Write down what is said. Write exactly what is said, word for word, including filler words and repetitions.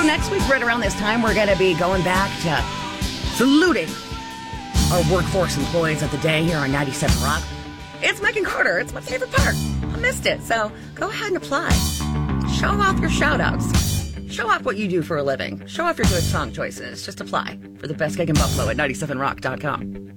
next week, right around this time, we're going to be going back to saluting our workforce employees of the day here on ninety-seven Rock. It's Megan Carter. It's my favorite part. I missed it. So go ahead and apply. Show off your shout-outs. Show off what you do for a living. Show off your good song choices. Just apply for the best gig in Buffalo at ninety-seven rock dot com.